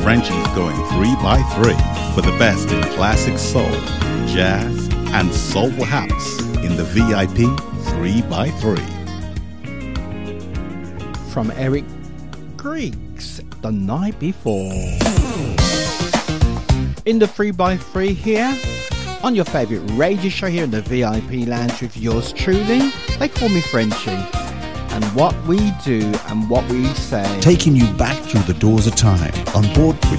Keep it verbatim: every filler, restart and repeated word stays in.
Frenchie's going three by three for the best in classic soul, jazz, and soulful house in the V I P three by three. From Eric Griggs, The Night Before. In the three by three here, on your favourite radio show here in the V I P Lounge with yours truly. They call me Frenchie. And what we do and what we say. Taking you back through the doors of time on board with